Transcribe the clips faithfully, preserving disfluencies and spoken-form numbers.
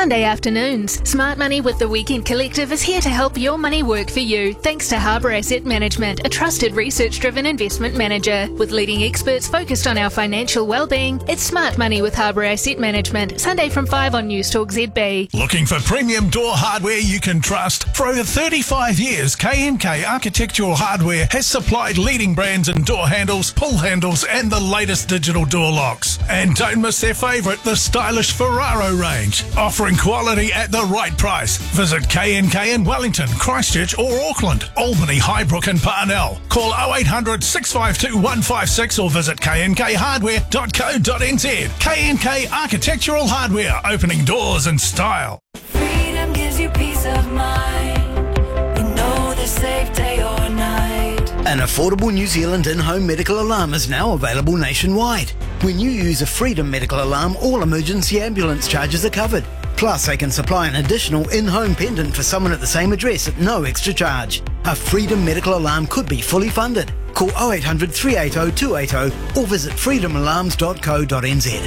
Sunday afternoons. Smart Money with the Weekend Collective is here to help your money work for you, thanks to Harbour Asset Management, a trusted research-driven investment manager. With leading experts focused on our financial well-being, it's Smart Money with Harbour Asset Management, Sunday from five on Newstalk Z B. Looking for premium door hardware you can trust? For over thirty-five years, K and K Architectural Hardware has supplied leading brands in door handles, pull handles and the latest digital door locks. And don't miss their favourite, the stylish Ferraro range, offering quality at the right price. Visit K and K in Wellington, Christchurch or Auckland, Albany, Highbrook and Parnell. Call oh eight hundred, six five two, one five six or visit k n k hardware dot co dot n z. K and K Architectural Hardware, opening doors in style. Freedom gives you peace of mind. You know the safe day or night. An affordable New Zealand in-home medical alarm is now available nationwide. When you use a Freedom medical alarm, all emergency ambulance charges are covered. Plus, they can supply an additional in-home pendant for someone at the same address at no extra charge. A Freedom medical alarm could be fully funded. Call oh eight hundred, three eight oh, two eight oh or visit freedom alarms dot co dot n z.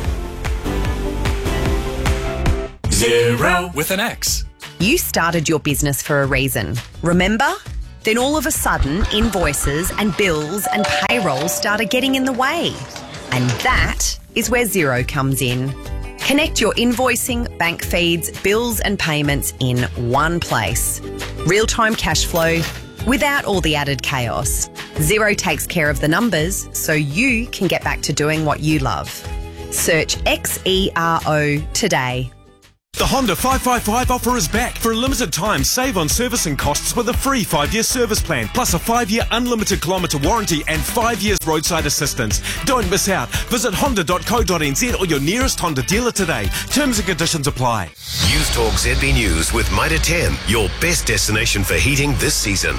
Zero with an X. You started your business for a reason, remember? Then all of a sudden, invoices and bills and payroll started getting in the way. And that is where Xero comes in. Connect your invoicing, bank feeds, bills and payments in one place. Real-time cash flow without all the added chaos. Xero takes care of the numbers so you can get back to doing what you love. Search X E R O today. The Honda five five five offer is back. For a limited time, save on servicing costs with a free five-year service plan, plus a five-year unlimited kilometre warranty and five years roadside assistance. Don't miss out. Visit honda dot co dot n z or your nearest Honda dealer today. Terms and conditions apply. Newstalk Z B News with Mitre ten, your best destination for heating this season.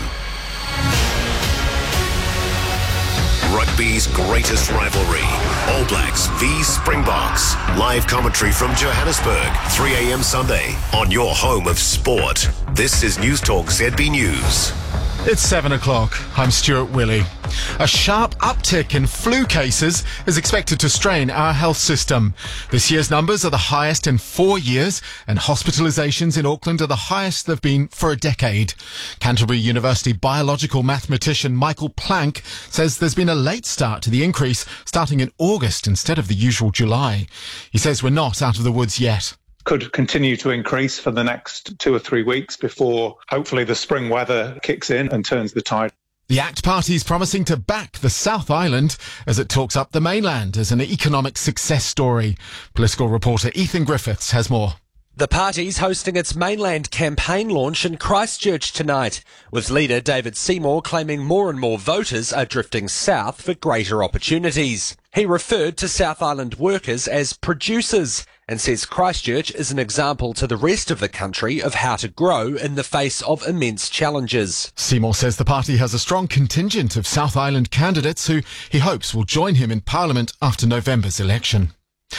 Rugby's greatest rivalry, All Blacks v Springboks. Live commentary from Johannesburg, three a.m. Sunday on your home of sport. This is Newstalk Z B News. It's seven o'clock. I'm Stuart Willey. A sharp uptick in flu cases is expected to strain our health system. This year's numbers are the highest in four years, and hospitalisations in Auckland are the highest they've been for a decade. Canterbury University biological mathematician Michael Planck says there's been a late start to the increase, starting in August instead of the usual July. He says we're not out of the woods yet. Could continue to increase for the next two or three weeks before hopefully the spring weather kicks in and turns the tide. The ACT Party's promising to back the South Island as it talks up the mainland as an economic success story. Political reporter Ethan Griffiths has more. The party's hosting its mainland campaign launch in Christchurch tonight, with leader David Seymour claiming more and more voters are drifting south for greater opportunities. He referred to South Island workers as producers and says Christchurch is an example to the rest of the country of how to grow in the face of immense challenges. Seymour says the party has a strong contingent of South Island candidates who he hopes will join him in Parliament after November's election.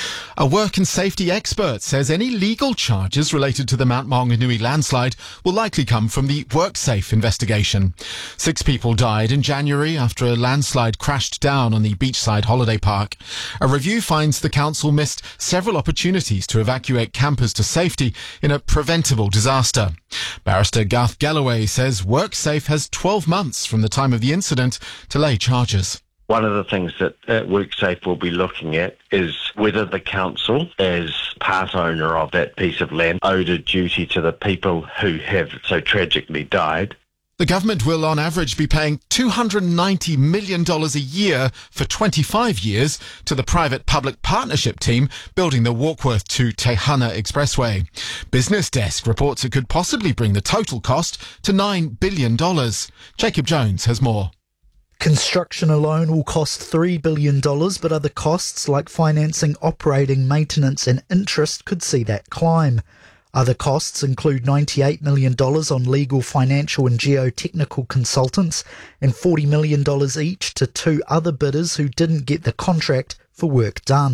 A work and safety expert says any legal charges related to the Mount Maunganui landslide will likely come from the WorkSafe investigation. Six people died in January after a landslide crashed down on the beachside holiday park. A review finds the council missed several opportunities to evacuate campers to safety in a preventable disaster. Barrister Garth Galloway says WorkSafe has twelve months from the time of the incident to lay charges. One of the things that uh, WorkSafe will be looking at is whether the council, as part owner of that piece of land, owed a duty to the people who have so tragically died. The government will on average be paying two hundred ninety million dollars a year for twenty-five years to the private-public partnership team building the Warkworth to Tehana Expressway. Business Desk reports it could possibly bring the total cost to nine billion dollars. Jacob Jones has more. Construction alone will cost three billion dollars, but other costs like financing, operating, maintenance and interest could see that climb. Other costs include ninety-eight million dollars on legal, financial and geotechnical consultants and forty million dollars each to two other bidders who didn't get the contract for work done.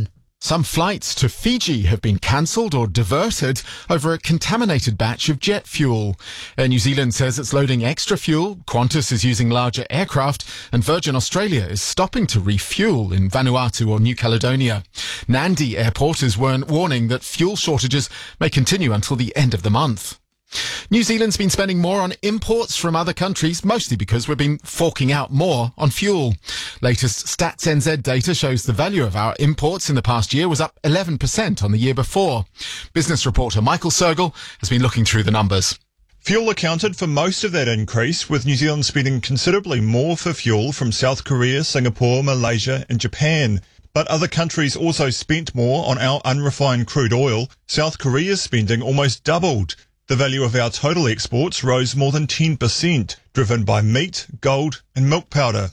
Some flights to Fiji have been cancelled or diverted over a contaminated batch of jet fuel. Air New Zealand says it's loading extra fuel, Qantas is using larger aircraft, and Virgin Australia is stopping to refuel in Vanuatu or New Caledonia. Nandi Airport is warn- warning that fuel shortages may continue until the end of the month. New Zealand's been spending more on imports from other countries, mostly because we've been forking out more on fuel. Latest Stats N Z data shows the value of our imports in the past year was up eleven percent on the year before. Business reporter Michael Sergel has been looking through the numbers. Fuel accounted for most of that increase, with New Zealand spending considerably more for fuel from South Korea, Singapore, Malaysia and Japan. But other countries also spent more on our unrefined crude oil. South Korea's spending almost doubled. The value of our total exports rose more than ten percent, driven by meat, gold and milk powder.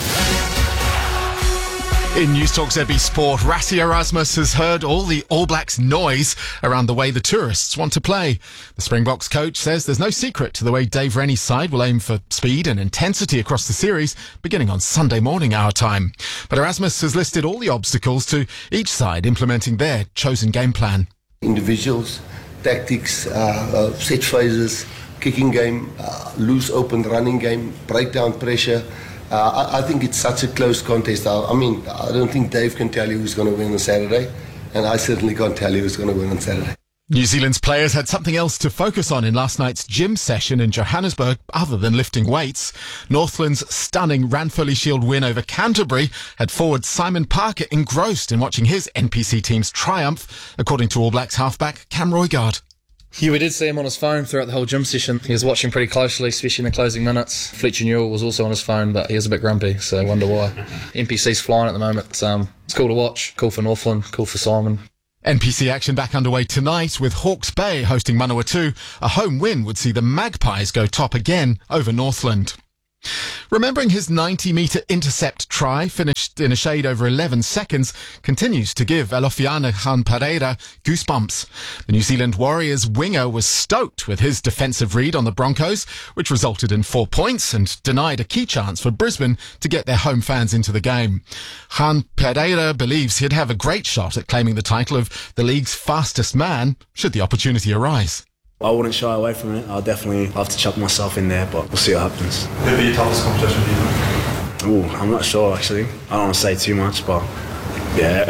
In News Talk Z B Sport, Rassie Erasmus has heard all the All Blacks noise around the way the tourists want to play. The Springboks coach says there's no secret to the way Dave Rennie's side will aim for speed and intensity across the series, beginning on Sunday morning our time. But Erasmus has listed all the obstacles to each side implementing their chosen game plan. Individuals, tactics, uh, uh, set phases, kicking game, uh, loose open running game, breakdown pressure. Uh, I, I think it's such a close contest. I, I mean, I don't think Dave can tell you who's going to win on Saturday, and I certainly can't tell you who's going to win on Saturday. New Zealand's players had something else to focus on in last night's gym session in Johannesburg other than lifting weights. Northland's stunning Ranfurly Shield win over Canterbury had forward Simon Parker engrossed in watching his N P C team's triumph, according to All Blacks halfback Cam Roigard. Yeah, we did see him on his phone throughout the whole gym session. He was watching pretty closely, especially in the closing minutes. Fletcher Newell was also on his phone, but he was a bit grumpy, so I wonder why. N P C's flying at the moment. It's, um, it's cool to watch. Cool for Northland, cool for Simon. N P C action back underway tonight with Hawke's Bay hosting Manawatu. A home win would see the Magpies go top again over Northland. Remembering his ninety metre intercept try, finished in a shade over eleven seconds, continues to give Alofiana Khan Pereira goosebumps. The New Zealand Warriors winger was stoked with his defensive read on the Broncos, which resulted in four points and denied a key chance for Brisbane to get their home fans into the game. Khan Pereira believes he'd have a great shot at claiming the title of the league's fastest man, should the opportunity arise. I wouldn't shy away from it. I'll definitely have to chuck myself in there, but we'll see what happens. Who'd be your toughest competition for you? Ooh, I'm not sure actually. I don't want to say too much, but yeah,